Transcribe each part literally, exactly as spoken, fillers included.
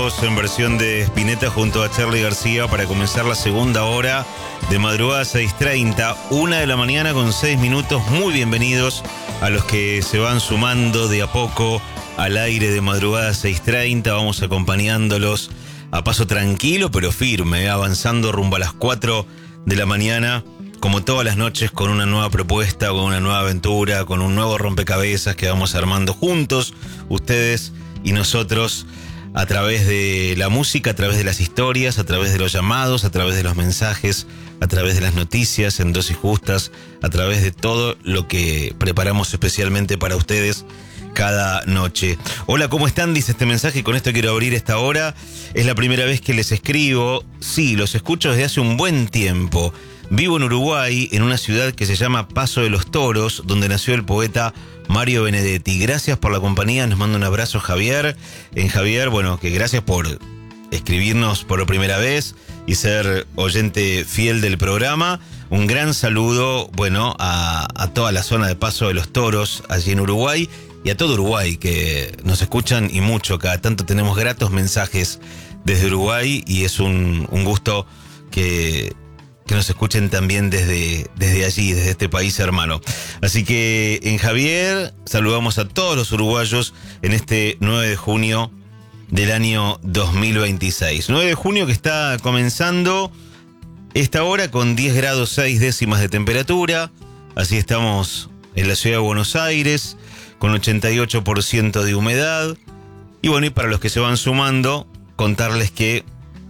Besos en versión de Spinetta junto a Charly García para comenzar la segunda hora de madrugada seis treinta, una de la mañana con seis minutos. Muy bienvenidos a los que se van sumando de a poco al aire de madrugada seis treinta. Vamos acompañándolos a paso tranquilo pero firme, avanzando rumbo a las cuatro de la mañana, como todas las noches, con una nueva propuesta, con una nueva aventura, con un nuevo rompecabezas que vamos armando juntos, ustedes y nosotros, a través de la música, a través de las historias, a través de los llamados, a través de los mensajes, a través de las noticias en dosis justas, a través de todo lo que preparamos especialmente para ustedes cada noche. Hola, ¿cómo están? Dice este mensaje, con esto quiero abrir esta hora. Es la primera vez que les escribo. Sí, los escucho desde hace un buen tiempo. Vivo en Uruguay, en una ciudad que se llama Paso de los Toros, donde nació el poeta Mario Benedetti. Gracias por la compañía, nos manda un abrazo Javier. En Javier, bueno, que gracias por escribirnos por primera vez y ser oyente fiel del programa. Un gran saludo, bueno, a, a toda la zona de Paso de los Toros, allí en Uruguay, y a todo Uruguay, que nos escuchan y mucho. Cada tanto tenemos gratos mensajes desde Uruguay y es un, un gusto que... que nos escuchen también desde, desde allí, desde este país hermano. Así que en Javier saludamos a todos los uruguayos en este nueve de junio del año dos mil veintiséis. nueve de junio que está comenzando esta hora con diez grados seis décimas de temperatura. Así estamos en la ciudad de Buenos Aires, con ochenta y ocho por ciento de humedad. Y bueno, y para los que se van sumando, contarles que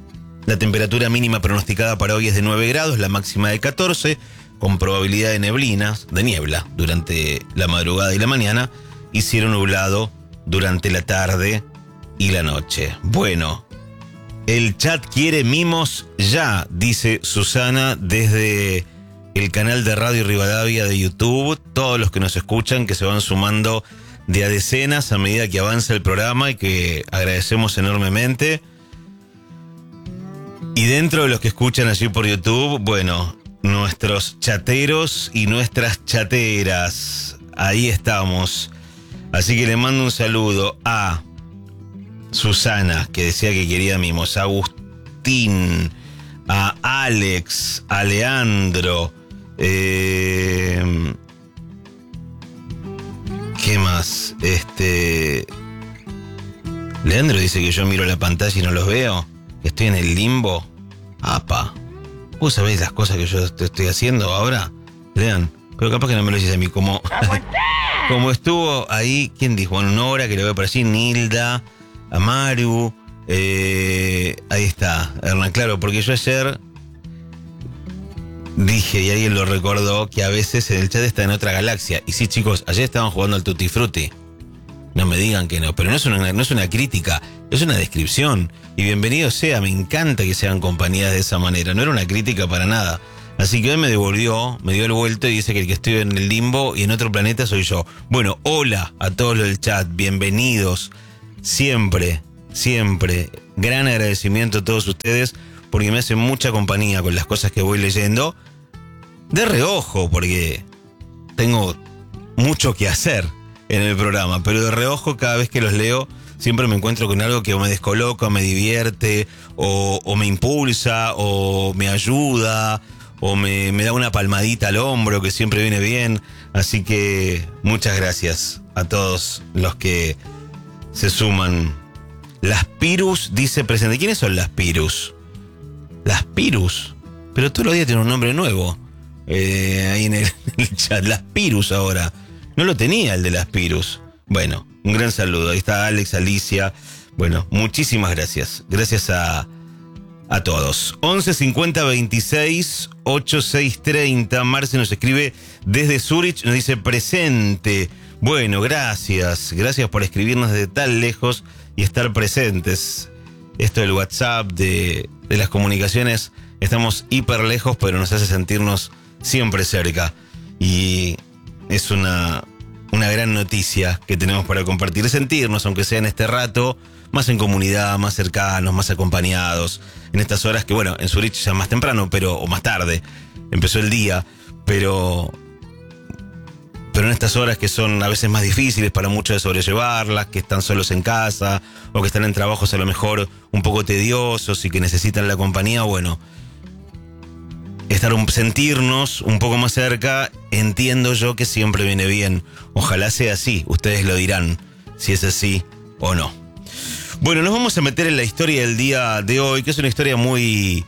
la temperatura mínima pronosticada para hoy es de nueve grados, la máxima de catorce, con probabilidad de neblinas, de niebla, durante la madrugada y la mañana, y cielo nublado durante la tarde y la noche. Bueno, el chat quiere mimos ya, dice Susana desde el canal de Radio Rivadavia de YouTube. Todos los que nos escuchan, que se van sumando de a decenas a medida que avanza el programa y que agradecemos enormemente. Y dentro de los que escuchan allí por YouTube, bueno, nuestros chateros y nuestras chateras, ahí estamos. Así que le mando un saludo a Susana, que decía que quería mimos, a Agustín, a Alex, a Leandro, eh, ¿qué más? Este, Leandro dice que yo miro la pantalla y no los veo. Estoy en el limbo. Apa. ¿Vos sabés las cosas que yo te estoy haciendo ahora? Lean. Pero capaz que no me lo dices a mí. Como, como estuvo ahí, ¿quién dijo? Bueno, Nora, que lo veo por allí, Nilda, Amaru. Eh, ahí está, Hernán. Claro, porque yo ayer dije, y alguien lo recordó, que a veces el chat está en otra galaxia. Y sí, chicos, ayer estaban jugando al Tutti Frutti. No me digan que no, pero no es una, no es una crítica, es una descripción. Y bienvenido sea, me encanta que sean compañías de esa manera, no era una crítica para nada. Así que hoy me devolvió, me dio el vuelto y dice que el que estoy en el limbo y en otro planeta soy yo. Bueno, hola a todos los del chat, bienvenidos. Siempre, siempre, gran agradecimiento a todos ustedes porque me hacen mucha compañía con las cosas que voy leyendo. De reojo, porque tengo mucho que hacer en el programa, pero de reojo cada vez que los leo siempre me encuentro con algo que o me descoloca, o me divierte, o, o me impulsa, o me ayuda, o me, me da una palmadita al hombro, que siempre viene bien. Así que muchas gracias a todos los que se suman. Las Pirus dice presente. ¿Quiénes son las Pirus? Las Pirus. Pero todos los días tiene un nombre nuevo. Eh, ahí en el, en el chat. Las Pirus ahora. No lo tenía el de las Pirus. Bueno, un gran saludo. Ahí está Alex, Alicia. Bueno, muchísimas gracias. Gracias a, a todos. once cincuenta veintiséis ochenta y seis treinta. Marce nos escribe desde Zurich. Nos dice presente. Bueno, gracias. Gracias por escribirnos desde tan lejos y estar presentes. Esto del WhatsApp, de, de las comunicaciones, estamos hiper lejos, pero nos hace sentirnos siempre cerca. Y es una, una gran noticia que tenemos para compartir, sentirnos, aunque sea en este rato, más en comunidad, más cercanos, más acompañados, en estas horas que, bueno, en Zurich ya más temprano, pero, o más tarde, empezó el día, pero pero en estas horas que son a veces más difíciles para muchos de sobrellevarlas, que están solos en casa o que están en trabajos a lo mejor un poco tediosos y que necesitan la compañía, bueno, estar un, sentirnos un poco más cerca, entiendo yo que siempre viene bien. Ojalá sea así, ustedes lo dirán, si es así o no. Bueno, nos vamos a meter en la historia del día de hoy, que es una historia muy,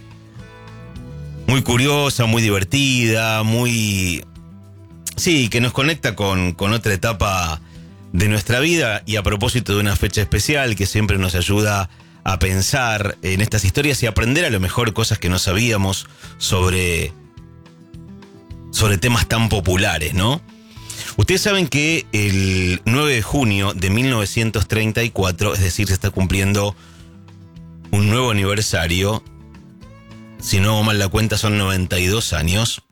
muy curiosa, muy divertida, muy... Sí, que nos conecta con, con otra etapa de nuestra vida y a propósito de una fecha especial que siempre nos ayuda a pensar en estas historias y aprender a lo mejor cosas que no sabíamos sobre, sobre temas tan populares, ¿no? Ustedes saben que el nueve de junio de mil novecientos treinta y cuatro, es decir, se está cumpliendo un nuevo aniversario, si no hago mal la cuenta son noventa y dos años,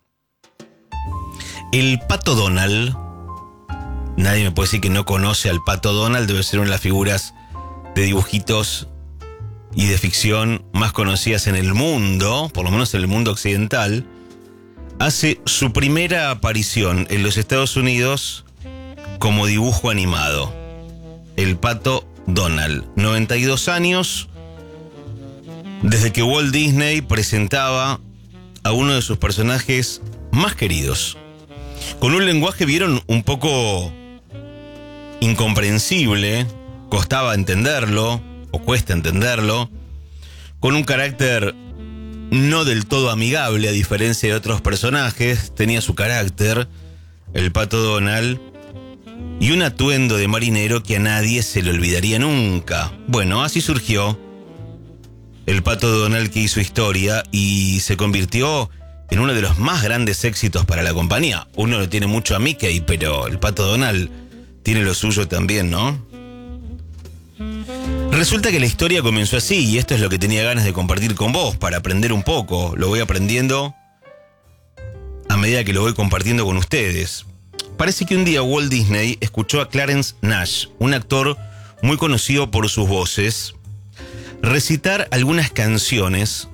el Pato Donald, nadie me puede decir que no conoce al Pato Donald, debe ser una de las figuras de dibujitos y de ficción más conocidas en el mundo, por lo menos en el mundo occidental, hace su primera aparición en los Estados Unidos como dibujo animado. El Pato Donald, noventa y dos años, desde que Walt Disney presentaba a uno de sus personajes más queridos. Con un lenguaje, vieron, un poco incomprensible, costaba entenderlo, o cuesta entenderlo, con un carácter no del todo amigable, a diferencia de otros personajes, tenía su carácter, el Pato Donald, y un atuendo de marinero que a nadie se le olvidaría nunca. Bueno, así surgió el Pato Donald, que hizo historia y se convirtió en uno de los más grandes éxitos para la compañía. Uno lo tiene mucho a Mickey, pero el Pato Donald tiene lo suyo también, ¿no? Resulta que la historia comenzó así, y esto es lo que tenía ganas de compartir con vos, para aprender un poco. Lo voy aprendiendo a medida que lo voy compartiendo con ustedes. Parece que un día Walt Disney escuchó a Clarence Nash, un actor muy conocido por sus voces, recitar algunas canciones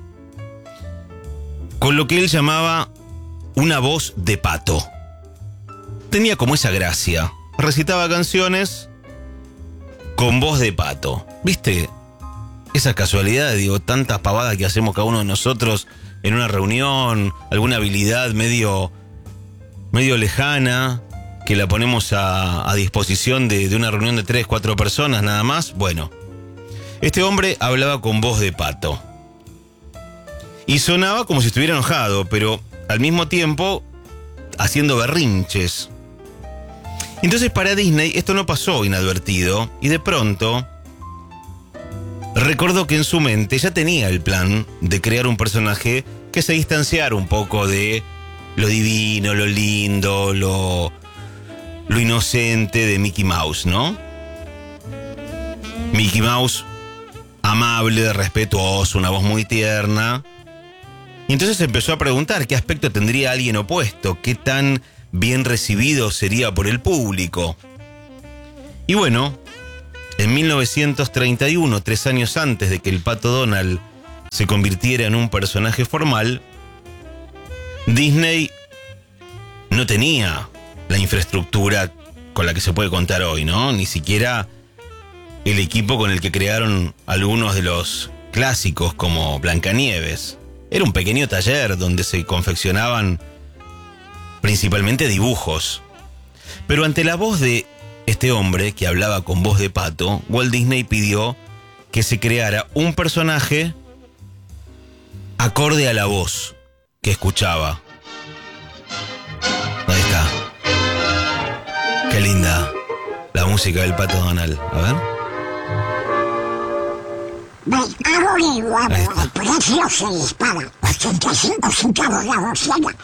con lo que él llamaba una voz de pato. Tenía como esa gracia. Recitaba canciones con voz de pato. ¿Viste? Esa casualidad, digo, tantas pavadas que hacemos cada uno de nosotros en una reunión, alguna habilidad medio, medio lejana, que la ponemos a, a disposición de, de una reunión de tres, cuatro personas nada más. Bueno, este hombre hablaba con voz de pato. Y sonaba como si estuviera enojado, pero al mismo tiempo haciendo berrinches. Entonces para Disney esto no pasó inadvertido, y de pronto recordó que en su mente ya tenía el plan de crear un personaje que se distanciara un poco de lo divino, lo lindo, lo, lo inocente de Mickey Mouse, ¿no? Mickey Mouse, amable, respetuoso, una voz muy tierna. Y entonces empezó a preguntar qué aspecto tendría alguien opuesto, qué tan bien recibido sería por el público. Y bueno, en mil novecientos treinta y uno, tres años antes de que el Pato Donald se convirtiera en un personaje formal, Disney no tenía la infraestructura con la que se puede contar hoy, ¿no? Ni siquiera el equipo con el que crearon algunos de los clásicos como Blancanieves. Era un pequeño taller donde se confeccionaban principalmente dibujos. Pero ante la voz de este hombre que hablaba con voz de pato, Walt Disney pidió que se creara un personaje acorde a la voz que escuchaba. Ahí está. Qué linda la música del Pato Donald. A ver. El precio se dispara. ochenta y cinco centavos la docena.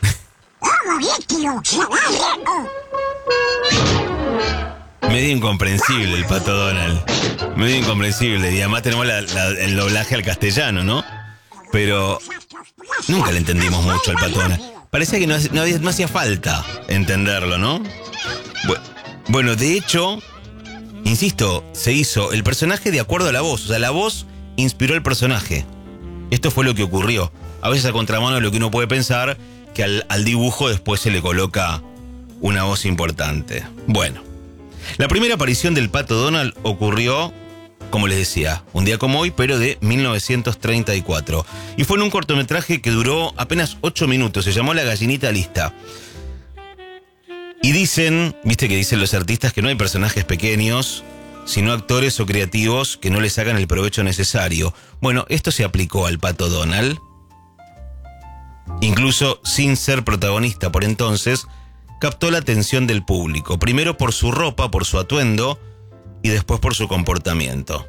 Medio incomprensible el Pato Donald. Medio incomprensible. Y además tenemos la, la, el doblaje al castellano, ¿no? Pero nunca le entendimos mucho al Pato Donald. Parecía que no, no, había, no hacía falta entenderlo, ¿no? Bueno, de hecho, insisto, se hizo el personaje de acuerdo a la voz. O sea, la voz inspiró el personaje. Esto fue lo que ocurrió. A veces a contramano de lo que uno puede pensar, que al, al dibujo después se le coloca una voz importante. Bueno, la primera aparición del Pato Donald ocurrió, como les decía, un día como hoy, pero de mil novecientos treinta y cuatro. Y fue en un cortometraje que duró apenas ocho minutos, se llamó La gallinita lista. Y dicen, viste que dicen los artistas que no hay personajes pequeños, sino actores o creativos que no le sacan el provecho necesario. Bueno, esto se aplicó al Pato Donald. Incluso sin ser protagonista por entonces, captó la atención del público. Primero por su ropa, por su atuendo, y después por su comportamiento.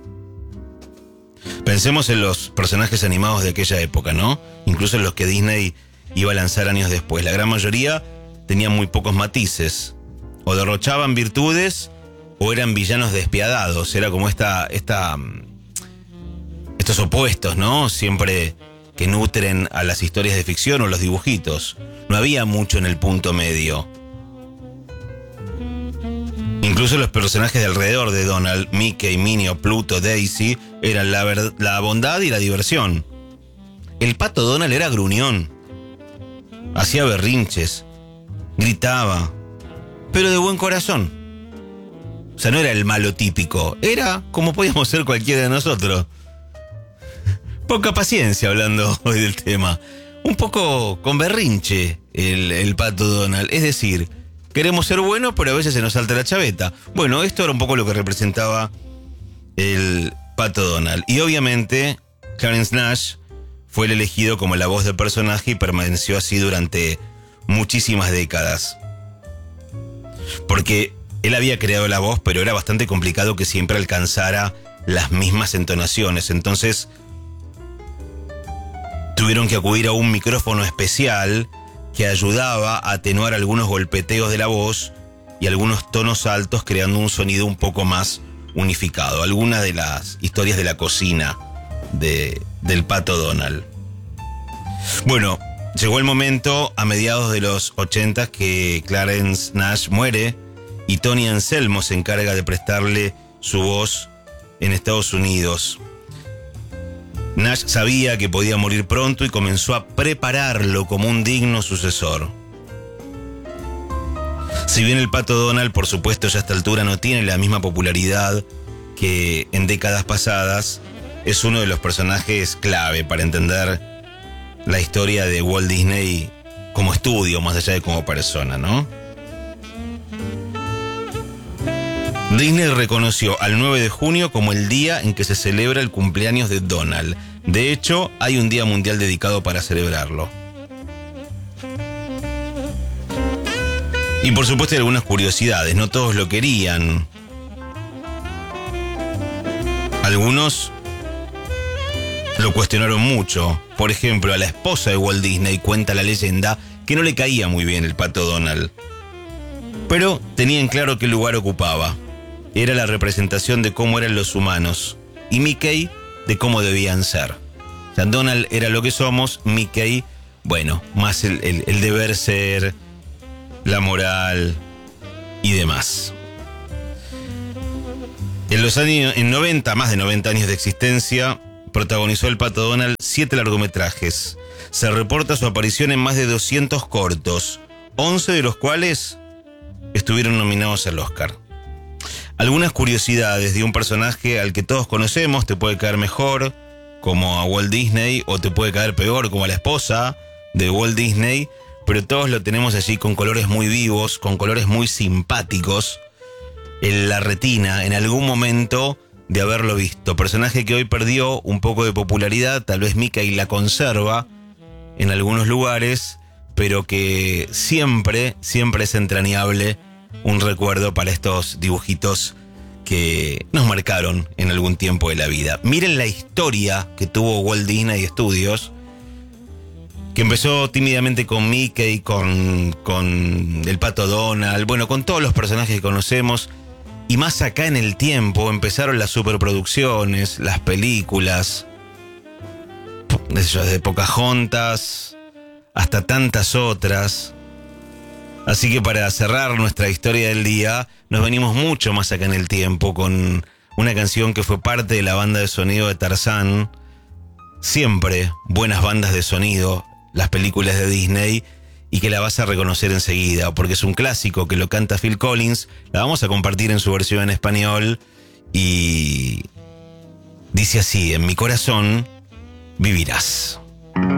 Pensemos en los personajes animados de aquella época, ¿no? Incluso en los que Disney iba a lanzar años después. La gran mayoría tenían muy pocos matices. O derrochaban virtudes, o eran villanos despiadados. Era como esta, esta, estos opuestos, ¿no? Siempre que nutren a las historias de ficción o los dibujitos. No había mucho en el punto medio. Incluso los personajes de alrededor de Donald, Mickey, Minnie, Pluto, Daisy, eran la, ver- la bondad y la diversión. El Pato Donald era gruñón. Hacía berrinches. Gritaba. Pero de buen corazón. O sea, no era el malo típico. Era como podíamos ser cualquiera de nosotros. Poca paciencia hablando hoy del tema. Un poco con berrinche el, el Pato Donald. Es decir, queremos ser buenos, pero a veces se nos salta la chaveta. Bueno, esto era un poco lo que representaba el Pato Donald. Y obviamente, Clarence Nash fue el elegido como la voz del personaje y permaneció así durante muchísimas décadas. Porque él había creado la voz, pero era bastante complicado que siempre alcanzara las mismas entonaciones. Entonces, tuvieron que acudir a un micrófono especial que ayudaba a atenuar algunos golpeteos de la voz y algunos tonos altos, creando un sonido un poco más unificado. Alguna de las historias de la cocina de, del Pato Donald. Bueno, llegó el momento a mediados de los ochenta que Clarence Nash muere y Tony Anselmo se encarga de prestarle su voz en Estados Unidos. Nash sabía que podía morir pronto y comenzó a prepararlo como un digno sucesor. Si bien el Pato Donald, por supuesto, ya a esta altura no tiene la misma popularidad que en décadas pasadas, es uno de los personajes clave para entender la historia de Walt Disney como estudio, más allá de como persona, ¿no? Disney reconoció al nueve de junio como el día en que se celebra el cumpleaños de Donald. De hecho, hay un día mundial dedicado para celebrarlo. Y por supuesto hay algunas curiosidades, no todos lo querían. Algunos lo cuestionaron mucho. Por ejemplo, a la esposa de Walt Disney cuenta la leyenda que no le caía muy bien el Pato Donald. Pero tenía en claro qué lugar ocupaba. Era la representación de cómo eran los humanos. Y Mickey, de cómo debían ser. O sea, Donald era lo que somos, Mickey, bueno, más el, el, el deber ser, la moral y demás. En los años, en noventa, más de noventa años de existencia, protagonizó el Pato Donald siete largometrajes. Se reporta su aparición en más de doscientos cortos, once de los cuales estuvieron nominados al Oscar. Algunas curiosidades de un personaje al que todos conocemos, te puede caer mejor, como a Walt Disney, o te puede caer peor, como a la esposa de Walt Disney, pero todos lo tenemos allí con colores muy vivos, con colores muy simpáticos, en la retina, en algún momento de haberlo visto. Personaje que hoy perdió un poco de popularidad, tal vez Mickey la conserva en algunos lugares, pero que siempre, siempre es entrañable un recuerdo para estos dibujitos que nos marcaron en algún tiempo de la vida. Miren la historia que tuvo Walt Disney Studios, que empezó tímidamente con Mickey, con, con el Pato Donald, bueno, con todos los personajes que conocemos, y más acá en el tiempo empezaron las superproducciones, las películas, desde Pocahontas hasta tantas otras. Así que para cerrar nuestra historia del día, nos venimos mucho más acá en el tiempo con una canción que fue parte de la banda de sonido de Tarzán. Siempre buenas bandas de sonido, las películas de Disney, y que la vas a reconocer enseguida, porque es un clásico que lo canta Phil Collins. La vamos a compartir en su versión en español y dice así: en mi corazón vivirás.